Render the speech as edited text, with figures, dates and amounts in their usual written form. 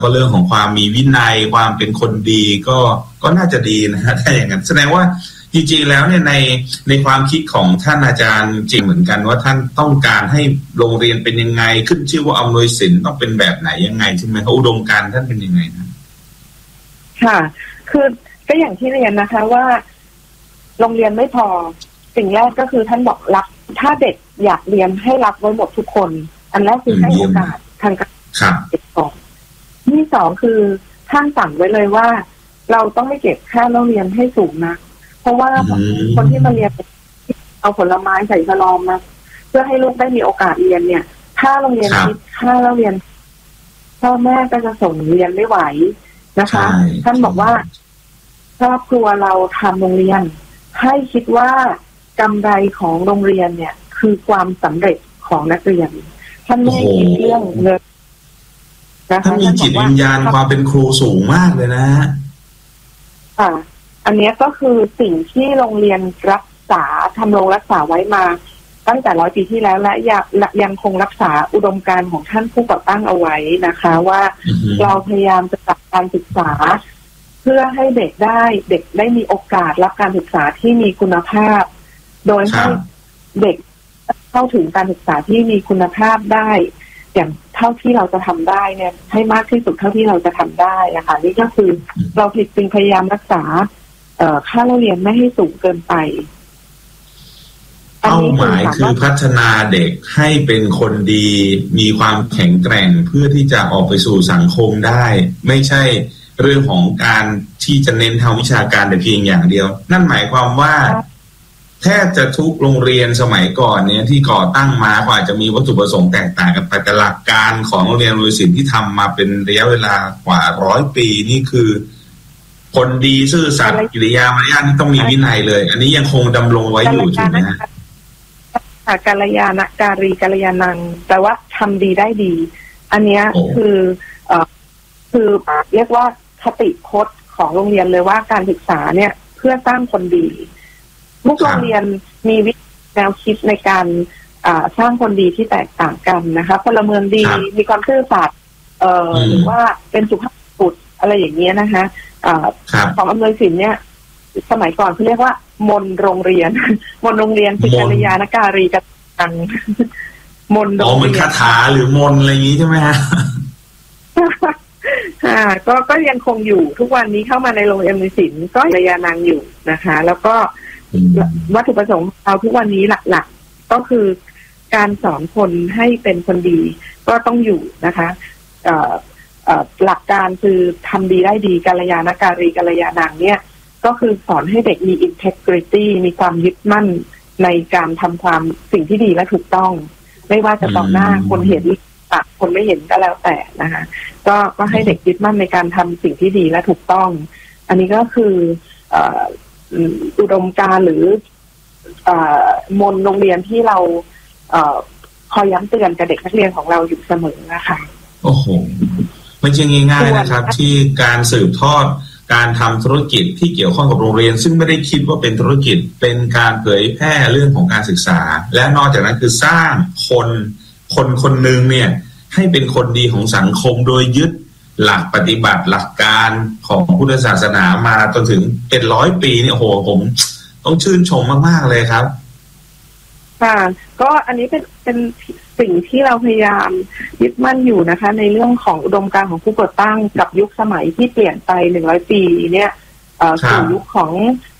ก็เรื่องของความมีวินัยความเป็นคนดีก็น่าจะดีนะฮะถ้าอย่างนั้นแสดงว่าจริงๆแล้วเนี่ยในความคิดของท่านอาจารย์จริงเหมือนกันว่าท่านต้องการให้โรงเรียนเป็นยังไงขึ้นชื่อว่าอำนวยศิลป์ต้องเป็นแบบไหนยังไงใช่ไหมเขาอุดมการณ์ท่านเป็นยังไงนะค่ะคือก็อย่างที่เรียนนะคะว่าโรงเรียนไม่พอสิ่งแรกก็คือท่านบอกรับถ้าเด็กอยากเรียนให้รับไว้หมดทุกคนอันแรกคือให้โอกาสทางการเด็กก่อนที่สองคือท่านสั่งไว้เลยว่าเราต้องไม่เก็บค่าเล่าเรียนให้สูงนะเพราะว่าคนที่มาเรียนเอาผลไม้ใส่ฉลอมมาเพื่อให้ลูกได้มีโอกาสเรียนเนี่ยถ้าโรงเรียนคิดค่าเล่าเรียนพ่อแม่ก็จะส่งเรียนไม่ไหวนะคะท่านบอกว่าครอบครัวเราทำโรงเรียนให้คิดว่ากำไรของโรงเรียนเนี่ยคือความสำเร็จของนักเรียนท่านไม่คิดเรื่องเงินนะคะท่านมีจิตวิญญาณความเป็นครูสูงมากเลยนะค่ะอันนี้ก็คือสิ่งที่โรงเรียนรักษาทำรงรักษาไว้มาตั้งแต่100 ปีที่แล้วและยังคงรักษาอุดมการณ์ของท่านผู้ก่อตั้งเอาไว้นะคะว่าเราพยายามจะจัดการศึกษาเพื่อให้เด็กได้มีโอกาสรับการศึกษาที่มีคุณภาพโดยให้เด็กเข้าถึงการศึกษาที่มีคุณภาพได้อย่างเท่าที่เราจะทำได้เนี่ยให้มากที่สุดเท่าที่เราจะทำได้นะคะนี่ก็คือเราจึงพยายามรักษาค่าเล่าเรียนไม่ให้สูงเกินไปเป้าหมายคือพัฒนาเด็กให้เป็นคนดีมีความแข็งแกร่งเพื่อที่จะออกไปสู่สังคมได้ไม่ใช่เรื่องของการที่จะเน้นทางวิชาการแต่เพียงอย่างเดียวนั่นหมายความว่าแทบจะทุกโรงเรียนสมัยก่อนเนี่ยที่ก่อตั้งมาก็อาจจะมีวัตถุประสงค์แตกต่างกันไปแต่หลักการของโรงเรียนอำนวยศิลป์ที่ทำมาเป็นระยะเวลากว่า100 ปีนี่คือคนดีซื่อสัตย์กิริยามารยาทนี่ต้องมีวินัยเลยอันนี้ยังคงดำรงไว้อยู่ถูกไหมฮะกัลยาณการีกัลยาณังแต่ว่าทำดีได้ดีอันนี้คือเรียกว่าคติพจน์ของโรงเรียนเลยว่าการศึกษาเนี่ยเพื่อสร้างคนดีทุกโรงเรียนมีแนวคิดในการสร้างคนดีที่แตกต่างกันนะคะพลเมืองดีมีความซื่อสัตย์หรือว่าเป็นสุภาพบุรุษอะไรอย่างเงี้ยนะคะของอำนวยศิลป์เนี่ยสมัยก่อนเขาเรียกว่ามนโรงเรียนมนโรงเรียนคือกัลยาณการีกันมนโรงเรียนเหมือนคาถาหรือมนอะไรอย่างนี้ใช่ไหมฮะก็ยังคงอยู่ทุกวันนี้เข้ามาในโรงเรียนอำนวยศิลป์ก็กัลยาณังอยู่นะคะแล้วก็วัตถุประสงค์เราทุกวันนี้หลักๆก็คือการสอนคนให้เป็นคนดีก็ต้องอยู่นะคะหลักการคือทำดีได้ดีกัลยาณการีกัลยาณังเนี่ยก็คือสอนให้เด็กมี integrity มีความยึดมั่นในการทำความสิ่งที่ดีและถูกต้องไม่ว่าจะต่อหน้าคนเห็นคนไม่เห็นก็แล้วแต่นะคะก็ให้เด็กยึดมั่นในการทำสิ่งที่ดีและถูกต้องอันนี้ก็คืออุดมการณ์หรือมนต์โรงเรียนที่เราคอยย้ำเตือนกับเด็กนักเรียนของเราอยู่เสมอนะคะโอ้โหไม่ใช่ง่ายๆนะครับที่การสืบทอดการทำธุรกิจที่เกี่ยวข้องกับโรงเรียนซึ่งไม่ได้คิดว่าเป็นธุรกิจเป็นการเผยแพร่เรื่องของการศึกษาและนอกจากนั้นคือสร้างคนหนึ่งเนี่ยให้เป็นคนดีของสังคมโดยยึดหลักปฏิบัติหลักการของพุทธศาสนามาจนถึงเป็น100 ปีเนี่ยโอ้โหผมต้องชื่นชมมากๆเลยครับค่ะก็อันนี้เป็นสิ่งที่เราพยายามยึดมั่นอยู่นะคะในเรื่องของอุดมการณ์ของผู้ก่อตั้งกับยุคสมัยที่เปลี่ยนไป100 ปีเนี่ยสู่ยุคของ